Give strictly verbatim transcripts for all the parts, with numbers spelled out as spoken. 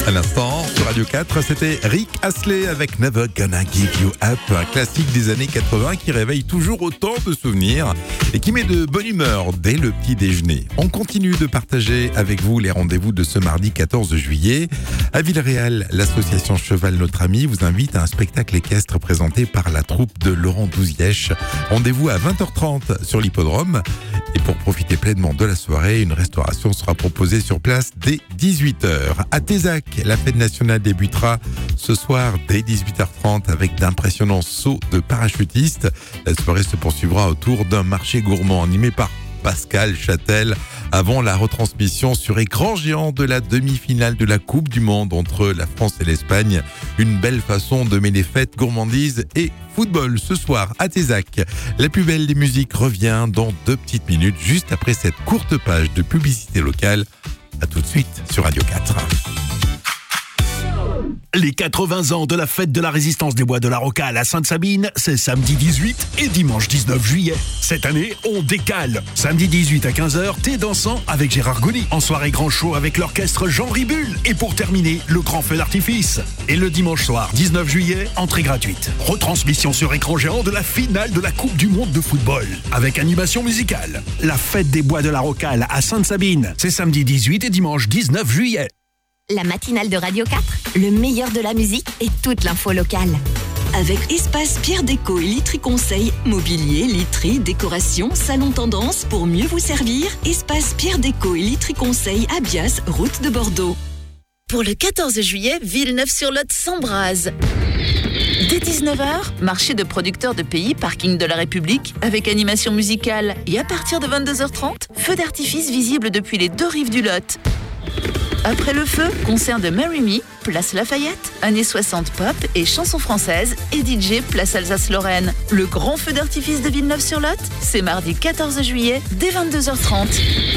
À l'instant, sur Radio quatre, c'était Rick Astley avec Never Gonna Give You Up, un classique des années quatre-vingts qui réveille toujours autant de souvenirs et qui met de bonne humeur dès le petit déjeuner. On continue de partager avec vous les rendez-vous de ce mardi quatorze juillet. À Villeréal, l'association Cheval Notre Ami vous invite à un spectacle équestre présenté par la troupe de Laurent Douzièche. Rendez-vous à vingt heures trente sur l'hippodrome. Et pour profiter pleinement de la soirée, une restauration sera proposée sur place dès dix-huit heures. À Tézac, la fête nationale débutera ce soir dès dix-huit heures trente avec d'impressionnants sauts de parachutistes. La soirée se poursuivra autour d'un marché gourmand animé par Pascal Châtel avant la retransmission sur écran géant de la demi-finale de la Coupe du Monde entre la France et l'Espagne. Une belle façon de mêler fête, gourmandise et football ce soir à Tézac. La plus belle des musiques revient dans deux petites minutes, juste après cette courte page de publicité locale. À tout de suite sur Radio quatre. Les quatre-vingts ans de la fête de la résistance des bois de la Rocale à Sainte-Sabine, c'est samedi dix-huit et dimanche dix-neuf juillet. Cette année, on décale. Samedi dix-huit à quinze heures, thé dansant avec Gérard Gouny. En soirée grand show avec l'orchestre Jean Ribule. Et pour terminer, le grand feu d'artifice. Et le dimanche soir, dix-neuf juillet, entrée gratuite. Retransmission sur écran géant de la finale de la Coupe du Monde de football. Avec animation musicale. La fête des bois de la Rocale à Sainte-Sabine, c'est samedi dix-huit et dimanche dix-neuf juillet. La matinale de Radio quatre, le meilleur de la musique et toute l'info locale. Avec Espace Pierre Déco et Literie Conseil, mobilier, literie, décoration, salon tendance, pour mieux vous servir, Espace Pierre Déco et Literie Conseil à Bias, route de Bordeaux. Pour le quatorze juillet, Villeneuve-sur-Lot s'embrase. Dès dix-neuf heures, marché de producteurs de pays, parking de la République, avec animation musicale. Et à partir de vingt-deux heures trente, feu d'artifice visible depuis les deux rives du Lot. Après le feu, concert de Marry Me, place Lafayette, années soixante pop et chansons françaises, et D J place Alsace-Lorraine. Le grand feu d'artifice de Villeneuve-sur-Lot, c'est mardi quatorze juillet, dès vingt-deux heures trente.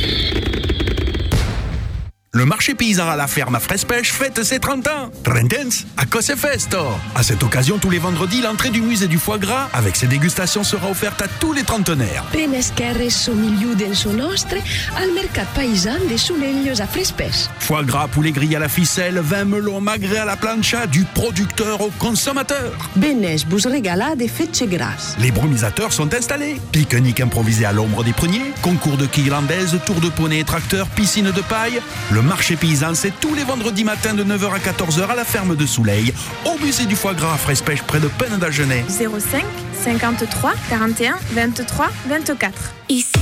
Le marché paysan à la ferme à Fraise-Pêche fête ses trente ans. Trentens a cose festo. À cette occasion, tous les vendredis, l'entrée du musée du foie gras avec ses dégustations sera offerte à tous les trentenaires. Penesquerres somigliuden su nostre al mercat paysan de Sounellos à Fraise-Pêche. Foie gras, poulet grillé à la ficelle, vin melon magret à la plancha, du producteur au consommateur. Benes vous regala de fetche grasse. Les brumisateurs sont installés. Pique-nique improvisé à l'ombre des pruniers, concours de quilles irlandaises, tour de poney et tracteur, piscine de paille. Le marché paysan, c'est tous les vendredis matins de neuf heures à quatorze heures à la ferme de Souleil, au musée du foie gras à Fraise-Pêche près de Pennes d'Agenais. zéro cinq cinquante-trois quarante et un vingt-trois vingt-quatre. Ici